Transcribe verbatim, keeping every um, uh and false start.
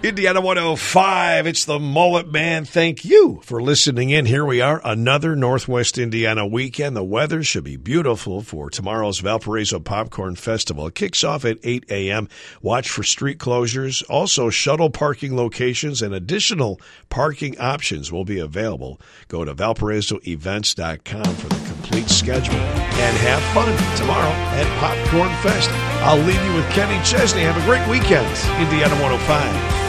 Indiana one oh five, it's the Mullet Man. Thank you for listening in. Here we are, another Northwest Indiana weekend. The weather should be beautiful for tomorrow's Valparaiso Popcorn Festival. It kicks off at eight a.m. Watch for street closures. Also, shuttle parking locations and additional parking options will be available. Go to valparaiso events dot com for the complete schedule and have fun tomorrow at Popcorn Fest. I'll leave you with Kenny Chesney. Have a great weekend. Indiana one oh five.